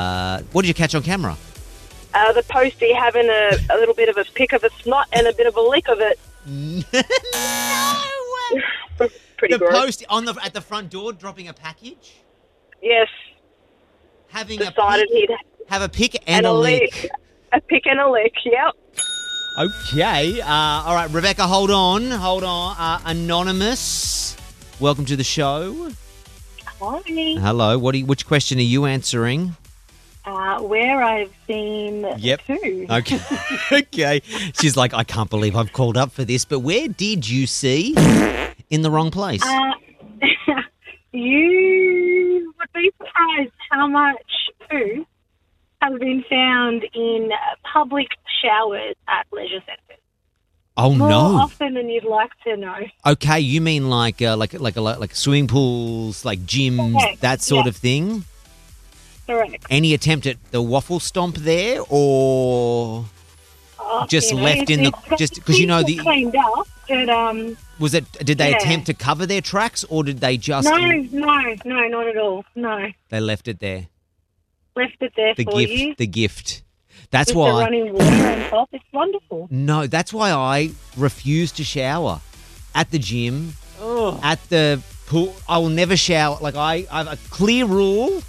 What did you catch on camera? The postie having a little bit of a pick of a snot and a bit of a lick of it. No! Pretty The gross. post at the front door dropping a package? Yes. Having Decided he'd have a pick and a lick. A pick and a lick, yep. Okay. All right, Rebecca, hold on. Anonymous, welcome to the show. Hi. Hello. Which question are you answering? Where I've seen two. Okay. Okay. She's like, I can't believe I've called up for this, but where did you see in the wrong place? You would be surprised how much poo has been found in public showers at leisure centres. Oh, More no. often than you'd like to know. Okay, you mean like swimming pools, like gyms, Correct. that sort of thing? Correct. Any attempt at the waffle stomp there, or just left in the just because you know the cleaned up, but was it? Did they Yeah. attempt to cover their tracks, or did they just no, not at all. No, they left it there? left it there The for gift, you. the gift. That's With the why. running water on top. It's wonderful. No, that's why I refuse to shower at the gym, Ugh. at the pool. I will never shower. Like I have a clear rule.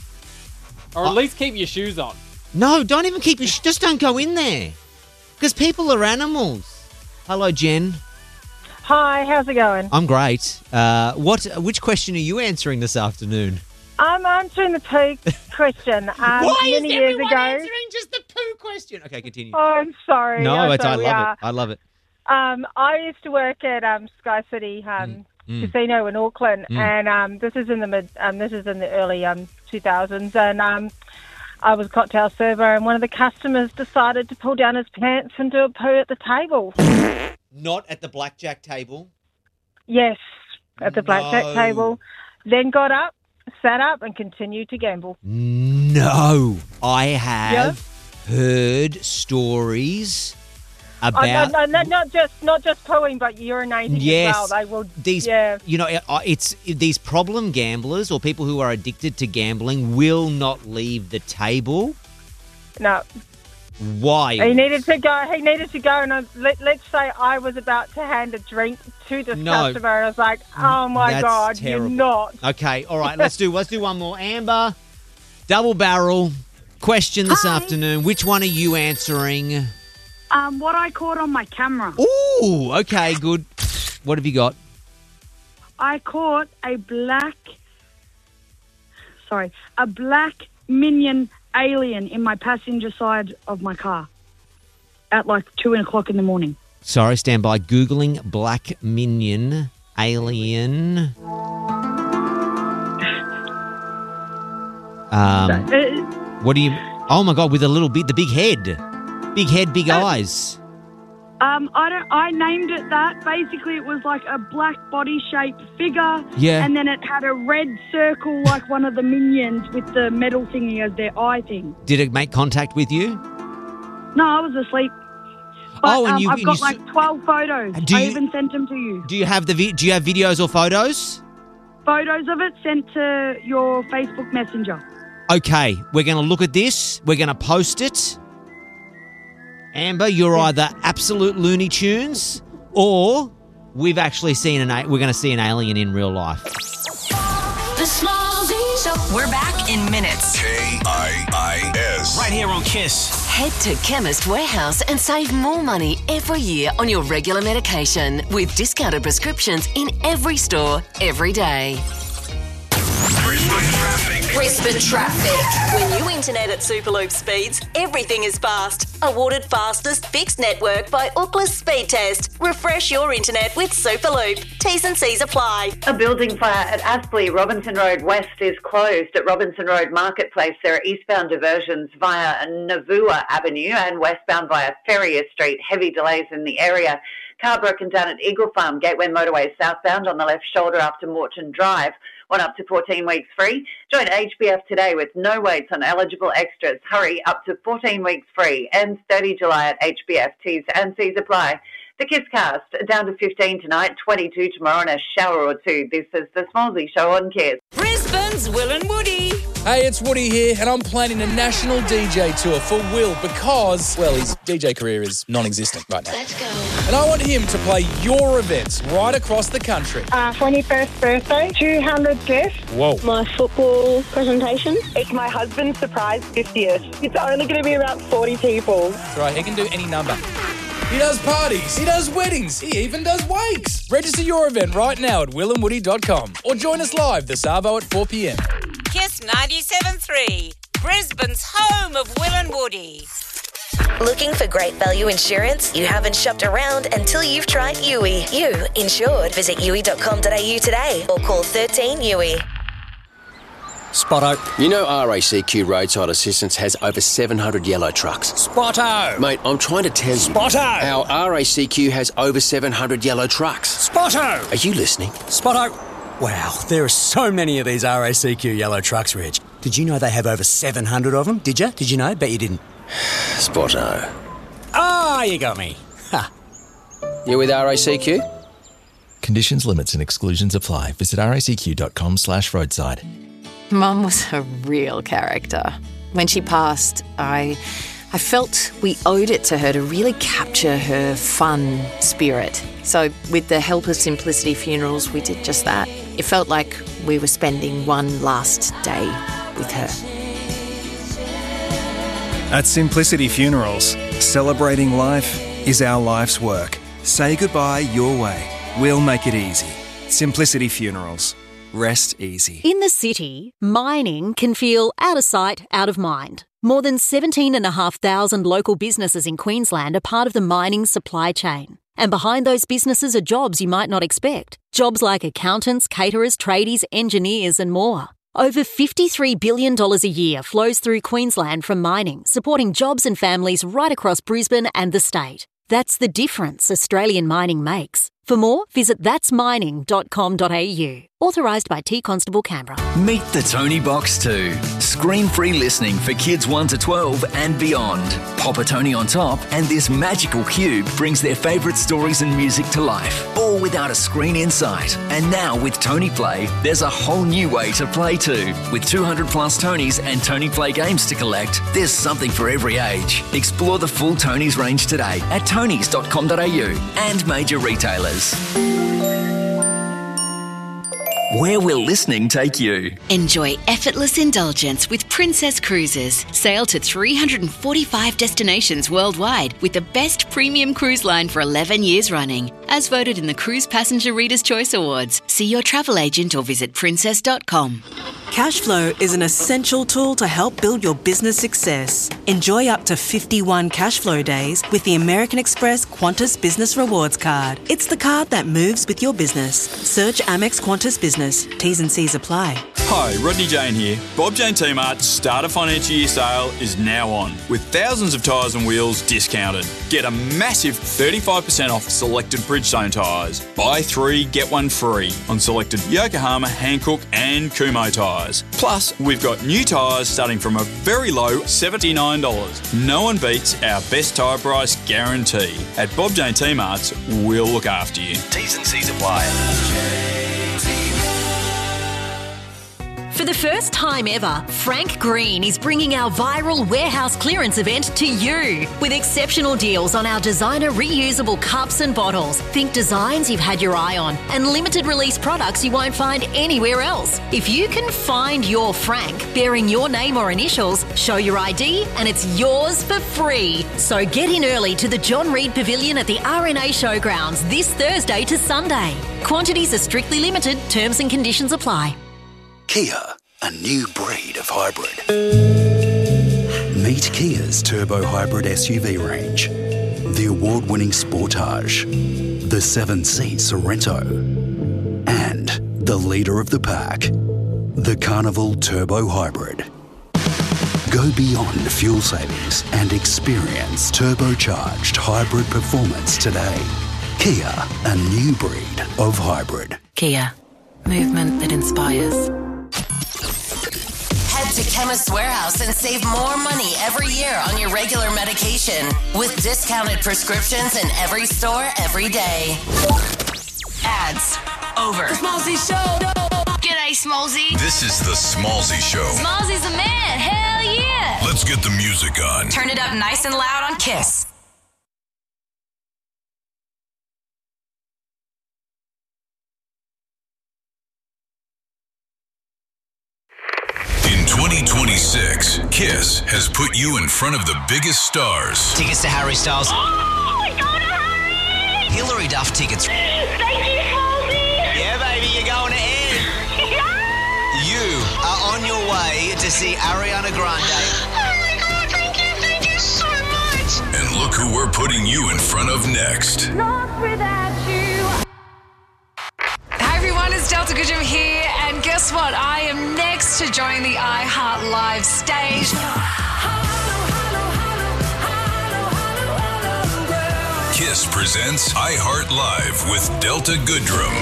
Or at least keep your shoes on. No, don't even keep your... just don't go in there. Because people are animals. Hello, Jen. Hi, how's it going? I'm great. Which question are you answering this afternoon? I'm answering the poo question. Many years ago. just the poo question? Okay, continue. Oh, I'm sorry. No, I'm I sorry, love it. I love it. I used to work at Sky City Casino in Auckland, and this is in the early 2000s, and I was a cocktail server, and one of the customers decided to pull down his pants and do a poo at the table. Not at the blackjack table? Yes, at the blackjack No. table. Then got up, sat up, and continued to gamble. No. I have heard stories about... No, not just pooing, but urinating Yes. as well. They will. These, yeah. you know, it's these problem gamblers or people who are addicted to gambling will not leave the table. No, Why? he needed to go. And let's say I was about to hand a drink to this customer, and I was like, "Oh my That's God, terrible. you're not." Okay, all right. Let's do one more. Amber, double barrel question this afternoon. Which one are you answering? What I caught on my camera. Ooh, okay, good. What have you got? I caught a black minion alien in my passenger side of my car at like 2:00 in the morning. Sorry, stand by. Googling black minion alien. What do you... Oh, my God, with the big head. Big head, big eyes. I named it that. Basically, it was like a black body-shaped figure. Yeah. And then it had a red circle like one of the minions with the metal thingy as their eye thing. Did it make contact with you? No, I was asleep. But, I've got like 12 photos. I even sent them to you. Do you have do you have videos or photos? Photos of it sent to your Facebook Messenger. Okay, we're going to look at this. We're going to post it. Amber, you're either absolute Looney Tunes or we've actually seen we're going to see an alien in real life. The Small Z Show. We're back in minutes. KIIS. Right here on Kiss. Head to Chemist Warehouse and save more money every year on your regular medication with discounted prescriptions in every store, every day. Brisbane traffic. When you internet at Superloop speeds, everything is fast. Awarded fastest fixed network by Ookla Speed Test. Refresh your internet with Superloop. T's and C's apply. A building fire at Aspley, Robinson Road West, is closed. At Robinson Road Marketplace, there are eastbound diversions via Navua Avenue and westbound via Ferrier Street. Heavy delays in the area. Car broken down at Eagle Farm, Gateway Motorway southbound on the left shoulder after Morton Drive. One up to 14 weeks free. Join HBF today with no waits on eligible extras. Hurry, up to 14 weeks free. Ends 30 July at HBF. T's and C's apply. The Kiss Cast, down to 15 tonight, 22 tomorrow, and a shower or two. This is the Small Z Show on Kiss. Brisbane's Will and Woody. Hey, it's Woody here, and I'm planning a national DJ tour for Will because, well, his DJ career is non-existent right now. Let's go. And I want him to play your events right across the country. 21st birthday, 200 guests. Whoa. My football presentation. It's my husband's surprise 50th. It's only going to be about 40 people. That's right, he can do any number. He does parties, he does weddings, he even does wakes. Register your event right now at willandwoody.com or join us live this Arvo at 4 p.m. Kiss 97.3, Brisbane's home of Will and Woody. Looking for great value insurance? You haven't shopped around until you've tried Yui. You insured. Visit yui.com.au today or call 13 Yui. Spotto. You know RACQ Roadside Assistance has over 700 yellow trucks. Spotto. Mate, I'm trying to tell you Spotto. how RACQ has over 700 yellow trucks. Spotto. Are you listening? Spotto. Wow, there are so many of these RACQ yellow trucks, Reg. Did you know they have over 700 of them? Did you? Did you know? Bet you didn't. Spotto. Ah, you got me. Ha. You with RACQ? Conditions, limits and exclusions apply. Visit racq.com/roadside. Mum was a real character. When she passed, I felt we owed it to her to really capture her fun spirit. So with the help of Simplicity Funerals, we did just that. It felt like we were spending one last day with her. At Simplicity Funerals, celebrating life is our life's work. Say goodbye your way. We'll make it easy. Simplicity Funerals. Rest easy. In the city, mining can feel out of sight, out of mind. More than 17,500 local businesses in Queensland are part of the mining supply chain. And behind those businesses are jobs you might not expect. Jobs like accountants, caterers, tradies, engineers and more. Over $53 billion a year flows through Queensland from mining, supporting jobs and families right across Brisbane and the state. That's the difference Australian mining makes. For more, visit that'smining.com.au. Authorised by T Constable Canberra. Meet the Tony Box 2. Screen-free listening for kids 1 to 12 and beyond. Pop a Tony on top and this magical cube brings their favourite stories and music to life, all without a screen in sight. And now with Tony Play, there's a whole new way to play too. With 200 plus Tonys and Tony Play games to collect, there's something for every age. Explore the full Tonys range today at tonys.com.au and major retailers. Where will listening take you? Enjoy effortless indulgence with Princess Cruises. Sail to 345 destinations worldwide with the best premium cruise line for 11 years running. As voted in the Cruise Passenger Reader's Choice Awards. See your travel agent or visit princess.com. Cashflow is an essential tool to help build your business success. Enjoy up to 51 Cashflow days with the American Express Qantas Business Rewards Card. It's the card that moves with your business. Search Amex Qantas Business. T's and C's apply. Hi, Rodney Jane here. Bob Jane T-Mart's Start a Financial Year sale is now on, with thousands of tyres and wheels discounted. Get a massive 35% off selected Bridgestone tyres. Buy 3, get 1 free on selected Yokohama, Hankook and Kumho tyres. Plus, we've got new tyres starting from a very low $79. No one beats our best tyre price guarantee. At Bob Jane T-Mart's, we'll look after you. T's and C's apply. For the first time ever, Frank Green is bringing our viral warehouse clearance event to you with exceptional deals on our designer reusable cups and bottles. Think designs you've had your eye on and limited release products you won't find anywhere else. If you can find your Frank bearing your name or initials, show your ID and it's yours for free. So get in early to the John Reid Pavilion at the RNA Showgrounds this Thursday to Sunday. Quantities are strictly limited, terms and conditions apply. Kia, a new breed of hybrid. Meet Kia's turbo hybrid SUV range. The award-winning Sportage, the 7-seat Sorento, and the leader of the pack, the Carnival Turbo Hybrid. Go beyond fuel savings and experience turbocharged hybrid performance today. Kia, a new breed of hybrid. Kia, movement that inspires. Head to Chemist Warehouse and save more money every year on your regular medication with discounted prescriptions in every store every day. Ads over. The Smallsy Show. G'day, Smallsy. This is the Smallsy Show. Smallsy's the man. Hell yeah. Let's get the music on. Turn it up nice and loud on Kiss. In 2026, Kiss has put you in front of the biggest stars. Tickets to Harry Styles. Oh, my God, Harry! Hilary Duff tickets. Thank you, Smallsy. Yeah, baby, you're going to Ed. Yeah! You are on your way to see Ariana Grande. Oh, my God, thank you so much. And look who we're putting you in front of next. Not without you. Hi everyone, it's Delta Goodrum here, and guess what? I am next to join the iHeart Live stage. Kiss presents iHeart Live with Delta Goodrum.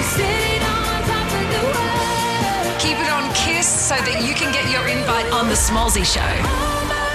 Keep it on Kiss so that you can get your invite on The Smallsy Show.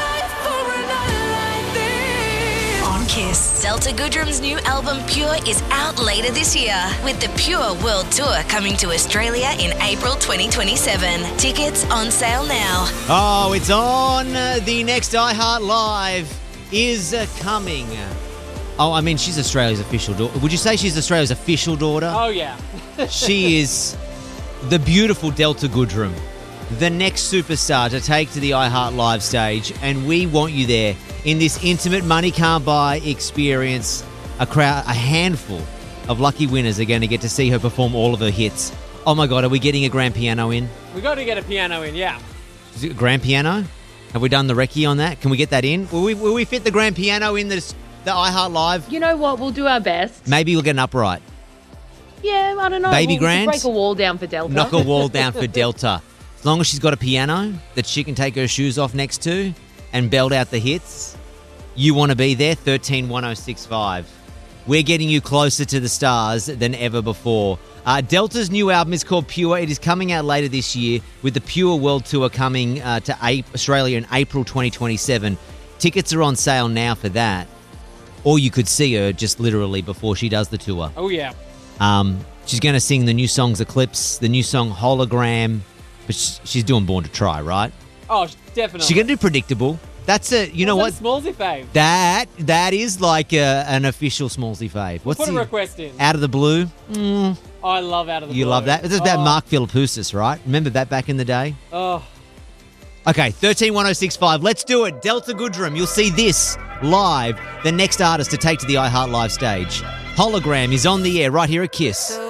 On Kiss. Delta Goodrum's new album Pure is out later this year, with the Pure World Tour coming to Australia in April 2027. Tickets on sale now. Oh, it's on. The next iHeart Live is coming. Oh, I mean, she's Australia's official daughter. Would you say she's Australia's official daughter? Oh, yeah. She is the beautiful Delta Goodrum, the next superstar to take to the iHeart Live stage, and we want you there in this intimate money can't buy experience. A handful of lucky winners are going to get to see her perform all of her hits. Oh my God, are we getting a grand piano in? We got to get a piano in, yeah. Is it a grand piano? Have we done the recce on that? Can we get that in? Will we fit the grand piano in the iHeart Live? You know what? We'll do our best. Maybe we'll get an upright. Yeah, I don't know. Baby grand? Break a wall down for Delta. Knock a wall down for Delta. As long as she's got a piano that she can take her shoes off next to and belt out the hits, you want to be there, 131065. We're getting you closer to the stars than ever before. Delta's new album is called Pure. It is coming out later this year, with the Pure World Tour coming to Australia in April 2027. Tickets are on sale now for that. Or you could see her just literally before she does the tour. Oh, yeah. She's going to sing the new songs Eclipse, the new song Hologram. But she's doing Born to Try, right? Oh, definitely. She's going to do Predictable. That's a, you know what? Smallsy fave. That is like an official Smallsy fave. Put a request in. Out of the Blue? I love Out of the Blue. You love that? This is about Mark Philippoussis, right? Remember that back in the day? Oh. Okay, 131065. Let's do it. Delta Goodrum. You'll see this live. The next artist to take to the iHeart Live stage. Hologram is on the air right here at Kiss.